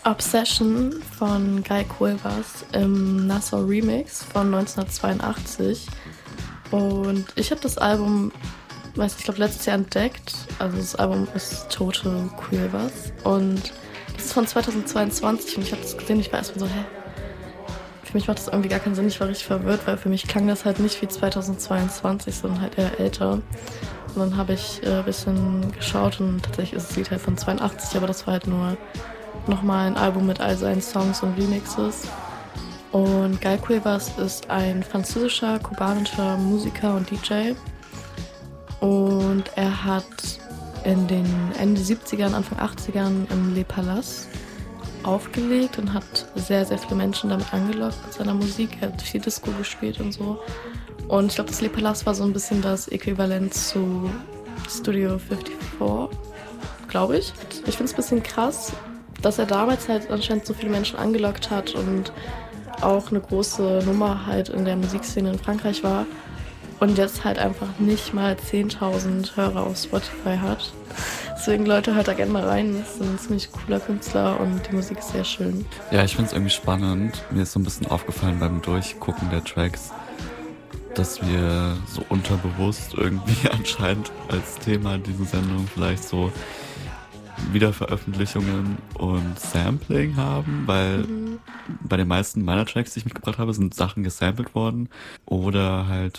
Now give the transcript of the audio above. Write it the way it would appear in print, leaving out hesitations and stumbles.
Obsession von Guy Cuevas im Nassau Remix von 1982. Und ich habe das Album, ich glaube, letztes Jahr entdeckt. Also das Album ist Total Cuevas. Und das ist von 2022 und ich habe das gesehen. Ich war erstmal so, für mich macht das irgendwie gar keinen Sinn. Ich war richtig verwirrt, weil für mich klang das halt nicht wie 2022, sondern halt eher älter. Und dann habe ich ein bisschen geschaut und tatsächlich ist das Lied halt von 82, aber das war halt nur nochmal ein Album mit all seinen Songs und Remixes. Und Guy Cuevas ist ein französischer, kubanischer Musiker und DJ. Und er hat in den Ende 70ern, Anfang 80ern im Le Palace aufgelegt und hat sehr, sehr viele Menschen damit angelockt mit seiner Musik. Er hat viel Disco gespielt und so. Und ich glaube, das Le Palace war so ein bisschen das Äquivalent zu Studio 54, glaube ich. Ich finde es ein bisschen krass, dass er damals halt anscheinend so viele Menschen angelockt hat und auch eine große Nummer halt in der Musikszene in Frankreich war und jetzt halt einfach nicht mal 10.000 Hörer auf Spotify hat. Deswegen, Leute, hört da gerne mal rein. Das ist ein ziemlich cooler Künstler und die Musik ist sehr schön. Ja, ich finde es irgendwie spannend. Mir ist so ein bisschen aufgefallen beim Durchgucken der Tracks, dass wir so unterbewusst irgendwie anscheinend als Thema diese Sendung vielleicht so Wiederveröffentlichungen und Sampling haben, weil bei den meisten meiner Tracks, die ich mitgebracht habe, sind Sachen gesampelt worden oder halt